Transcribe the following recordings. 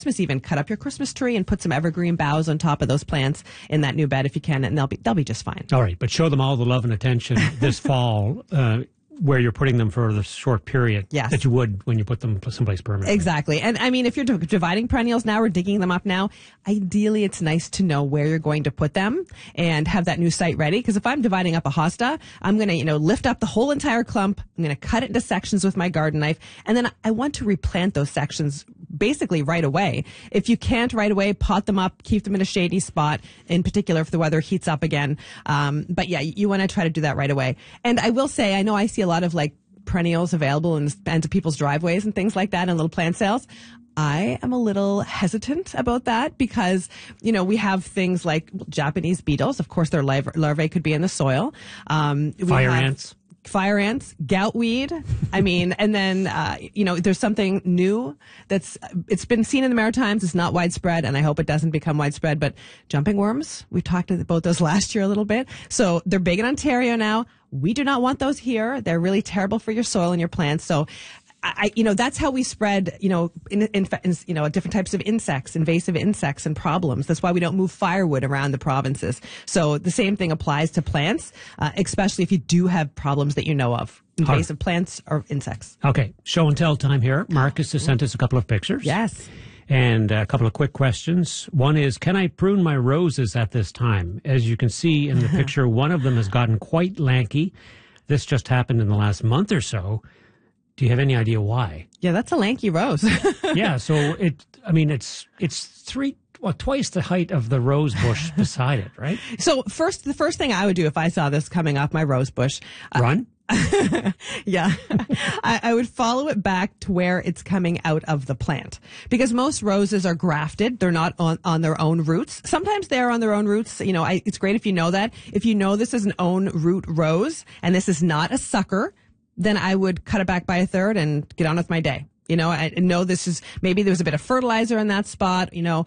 Christmas even, cut up your Christmas tree and put some evergreen boughs on top of those plants in that new bed if you can, and they'll be just fine. All right, but show them all the love and attention this fall, where you're putting them for the short period that you would when you put them someplace permanently. Exactly. And I mean, if you're dividing perennials now or digging them up now, ideally it's nice to know where you're going to put them and have that new site ready. Because if I'm dividing up a hosta, I'm going to, lift up the whole entire clump. I'm going to cut it into sections with my garden knife. And then I want to replant those sections basically right away. If you can't right away, pot them up, keep them in a shady spot, in particular if the weather heats up again. But yeah, you want to try to do that right away. And I will say, I know I see a lot of like perennials available in ends of people's driveways and things like that and little plant sales. I am a little hesitant about that because, we have things like Japanese beetles. Of course, their larvae could be in the soil. Fire ants, goutweed. I mean, and then, there's something new it's been seen in the Maritimes. It's not widespread, and I hope it doesn't become widespread, but jumping worms, we talked about those last year a little bit. So they're big in Ontario now. We do not want those here. They're really terrible for your soil and your plants. So that's how we spread, different types of insects, invasive insects and problems. That's why we don't move firewood around the provinces. So the same thing applies to plants, especially if you do have problems that you know of. Invasive plants or insects. Okay. Show and tell time here. Marcus has sent us a couple of pictures. Yes. And a couple of quick questions. One is, can I prune my roses at this time? As you can see in the picture, one of them has gotten quite lanky. This just happened in the last month or so. Do you have any idea why? Yeah, that's a lanky rose. Yeah, so it's twice the height of the rose bush beside it, right? So the first thing I would do if I saw this coming off my rose bush, run. Yeah, I would follow it back to where it's coming out of the plant, because most roses are grafted. They're not on their own roots. Sometimes they are on their own roots. It's great if you know that. If you know this is an own root rose and this is not a sucker, then I would cut it back by a third and get on with my day. I know maybe there was a bit of fertilizer in that spot.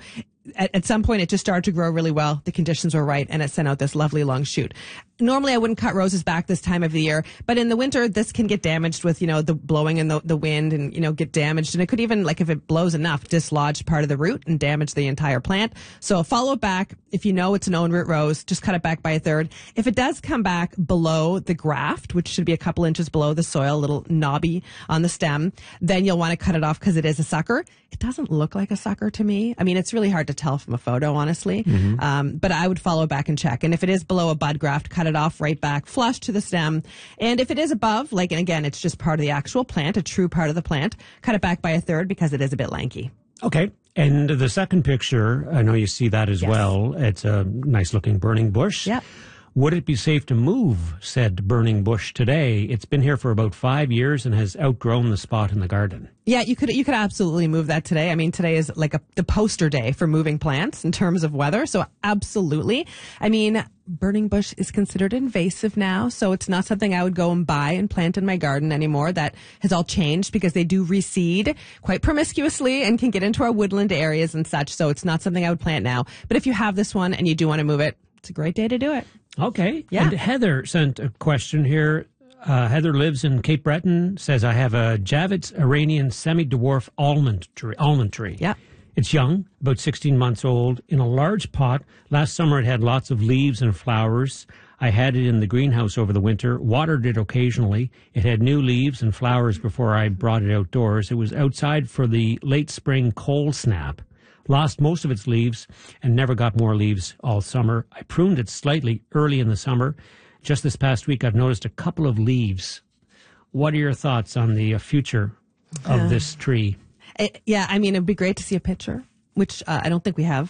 At some point it just started to grow really well. The conditions were right and it sent out this lovely long shoot. Normally I wouldn't cut roses back this time of the year, but in the winter this can get damaged with, the blowing and the wind and, get damaged. And it could even, like if it blows enough, dislodge part of the root and damage the entire plant. So follow it back. If you know it's an own root rose, just cut it back by a third. If it does come back below the graft, which should be a couple inches below the soil, a little knobby on the stem, then you'll want to cut it off because it is a sucker. It doesn't look like a sucker to me. I mean, it's really hard to tell from a photo, honestly. Mm-hmm. But I would follow back and check. And if it is below a bud graft, cut it off right back, flush to the stem. And if it is above, and again, it's just part of the actual plant, a true part of the plant, cut it back by a third because it is a bit lanky. Okay. And the second picture, I know you see that as well. It's a nice looking burning bush. Yeah. Would it be safe to move said burning bush today? It's been here for about 5 years and has outgrown the spot in the garden. Yeah, you could absolutely move that today. I mean, today is like the poster day for moving plants in terms of weather. So absolutely. I mean, burning bush is considered invasive now. So it's not something I would go and buy and plant in my garden anymore. That has all changed because they do reseed quite promiscuously and can get into our woodland areas and such. So it's not something I would plant now. But if you have this one and you do want to move it, it's a great day to do it. Okay. Yeah. And Heather sent a question here. Heather lives in Cape Breton, says, I have a Javits Iranian semi-dwarf almond tree. Yeah. It's young, about 16 months old, in a large pot. Last summer it had lots of leaves and flowers. I had it in the greenhouse over the winter, watered it occasionally. It had new leaves and flowers before I brought it outdoors. It was outside for the late spring cold snap. Lost most of its leaves and never got more leaves all summer. I pruned it slightly early in the summer. Just this past week, I've noticed a couple of leaves. What are your thoughts on the future of this tree? Yeah, I mean, it'd be great to see a picture, which I don't think we have.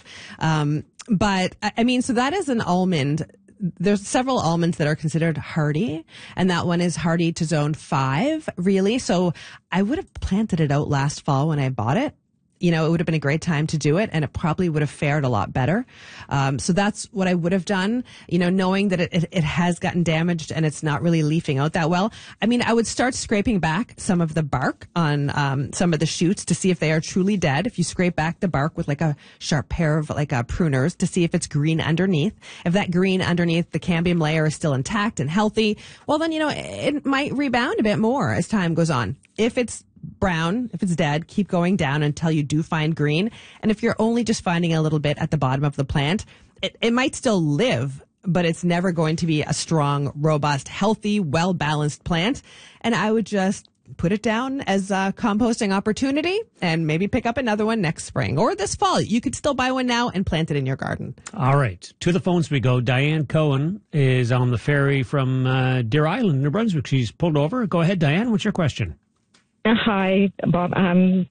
But I mean, so that is an almond. There's several almonds that are considered hardy, and that one is hardy to zone 5, really. So I would have planted it out last fall when I bought it. It would have been a great time to do it, and it probably would have fared a lot better. So that's what I would have done, knowing that it has gotten damaged and it's not really leafing out that well. I mean, I would start scraping back some of the bark on some of the shoots to see if they are truly dead. If you scrape back the bark with like a sharp pair of pruners to see if it's green underneath. If that green underneath the cambium layer is still intact and healthy, well then, it might rebound a bit more as time goes on. If it's brown, if it's dead, keep going down until you do find green. And if you're only just finding a little bit at the bottom of the plant, it might still live, but it's never going to be a strong, robust, healthy, well-balanced plant. And I would just put it down as a composting opportunity and maybe pick up another one next spring or this fall. You could still buy one now and plant it in your garden. All right. To the phones we go. Diane Cohen is on the ferry from Deer Island, New Brunswick. She's pulled over. Go ahead, Diane. What's your question? Hi, Bob, and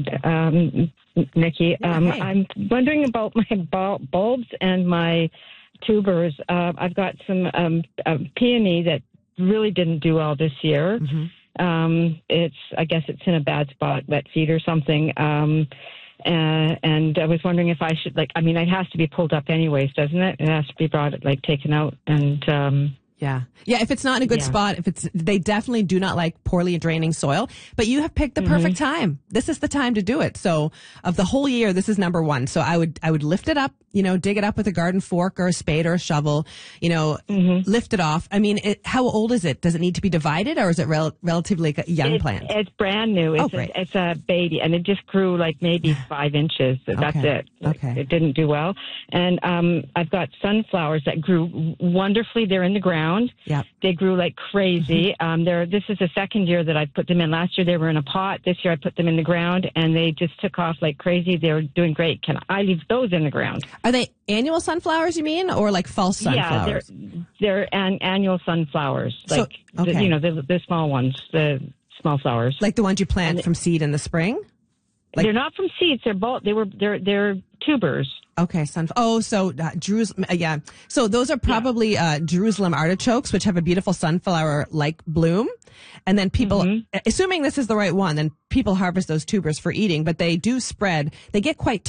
Nikki. Hey. I'm wondering about my bulbs and my tubers. I've got some peony that really didn't do well this year. Mm-hmm. I guess it's in a bad spot, wet feet or something. And I was wondering if I should, it has to be pulled up anyways, doesn't it? It has to be taken out and, Yeah. If it's not in a good spot, they definitely do not like poorly draining soil, but you have picked the perfect time. This is the time to do it. So of the whole year, this is number one. So I would lift it up, dig it up with a garden fork or a spade or a shovel, lift it off. I mean, how old is it? Does it need to be divided or is it relatively a young plant? It's brand new. It's a baby and it just grew maybe 5 inches. That's it. Okay. It didn't do well. And, I've got sunflowers that grew wonderfully. They're in the ground. Yep. They grew like crazy. This is the second year that I put them in. Last year they were in a pot. This year I put them in the ground and they just took off like crazy. They're doing great. Can I leave those in the ground? Are they annual sunflowers, you mean, or like false sunflowers? Yeah, they're annual sunflowers. The small ones, the small flowers. Like the ones you plant from seed in the spring? They're not from seeds. They're tubers. Okay, Jerusalem, yeah. So those are probably Jerusalem artichokes, which have a beautiful sunflower-like bloom. And then people, assuming this is the right one, then people harvest those tubers for eating, but they do spread. They get quite